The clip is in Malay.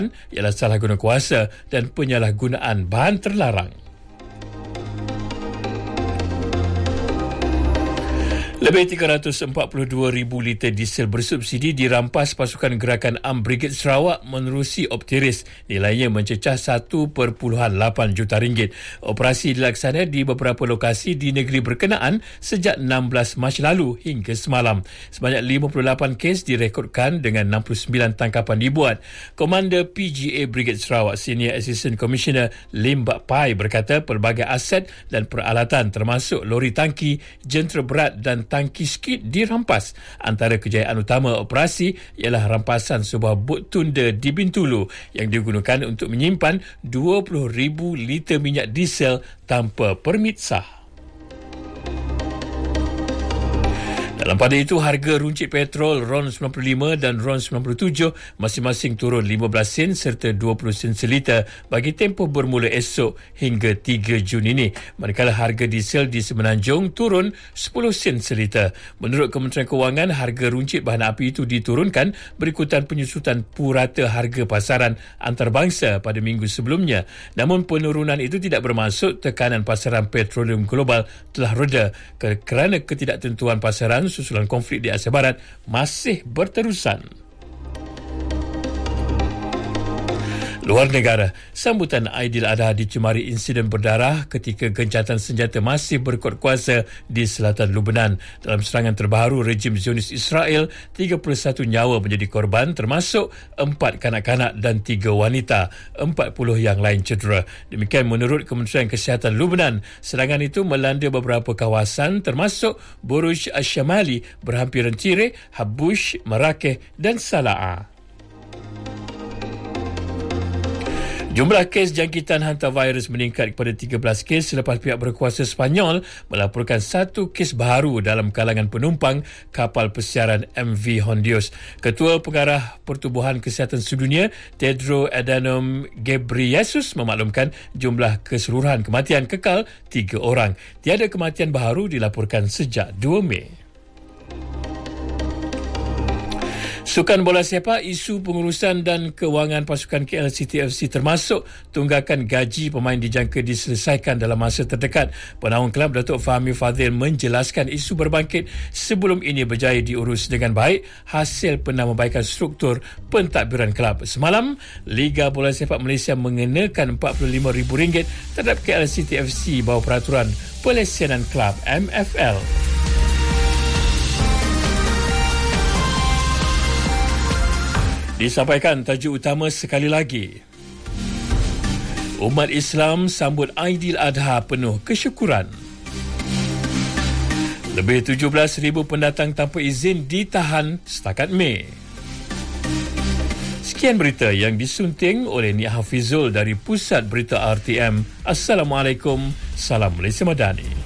ialah salah guna kuasa dan penyalahgunaan bahan terlarang. Lebih 342,000 liter diesel bersubsidi dirampas pasukan gerakan AM Brigade Sarawak menerusi Optiris. Nilainya mencecah 1.8 juta ringgit. Operasi dilaksana di beberapa lokasi di negeri berkenaan sejak 16 Mac lalu hingga semalam. Sebanyak 58 kes direkodkan dengan 69 tangkapan dibuat. Komander PGA Brigade Sarawak Senior Assistant Commissioner Lim Bak Pai berkata pelbagai aset dan peralatan termasuk lori tangki, jentera berat dan tangki skid dirampas. Antara kejayaan utama operasi ialah rampasan sebuah bot tunda di Bintulu yang digunakan untuk menyimpan 20,000 liter minyak diesel tanpa permit sah. Dalam pada itu, harga runcit petrol RON 95 dan RON 97 masing-masing turun 15 sen serta 20 sen seliter bagi tempoh bermula esok hingga 3 Jun ini. Manakala harga diesel di Semenanjung turun 10 sen seliter. Menurut Kementerian Kewangan, harga runcit bahan api itu diturunkan berikutan penyusutan purata harga pasaran antarabangsa pada minggu sebelumnya. Namun penurunan itu tidak bermaksud tekanan pasaran petroleum global telah reda kerana ketidaktentuan pasaran susulan konflik di Asia Barat masih berterusan. Luar negara, sambutan Aidiladha dicemari insiden berdarah ketika gencatan senjata masih berkuat kuasa di selatan Lebanon. Dalam serangan terbaru rejim Zionis Israel, 31 nyawa menjadi korban termasuk 4 kanak-kanak dan 3 wanita. 40 yang lain cedera. Demikian menurut Kementerian Kesihatan Lebanon. Serangan itu melanda beberapa kawasan termasuk Buruj Ash-Shamali, berhampiran Tire, Habush, Marakeh dan Sala'a. Jumlah kes jangkitan hantavirus meningkat kepada 13 kes selepas pihak berkuasa Sepanyol melaporkan 1 kes baru dalam kalangan penumpang kapal pesiaran MV Hondios. Ketua Pengarah Pertubuhan Kesihatan Sedunia, Tedros Adhanom Ghebreyesus memaklumkan jumlah keseluruhan kematian kekal 3 orang. Tiada kematian baru dilaporkan sejak 2 Mei. Sukan bola sepak, isu pengurusan dan kewangan pasukan KL City FC termasuk tunggakan gaji pemain dijangka diselesaikan dalam masa terdekat. Penaung kelab Datuk Fahmi Fadil menjelaskan isu berbangkit sebelum ini berjaya diurus dengan baik hasil penambahbaikan struktur pentadbiran kelab. Semalam, Liga Bola Sepak Malaysia mengenakan RM45,000 terhadap KL City FC bawah peraturan Pelesenan Kelab MFL. Disampaikan tajuk utama sekali lagi. Umat Islam sambut Aidiladha penuh kesyukuran. Lebih 17,000 pendatang tanpa izin ditahan setakat Mei. Sekian berita yang disunting oleh Nia Hafizul dari Pusat Berita RTM. Assalamualaikum. Salam Malaysia Madani.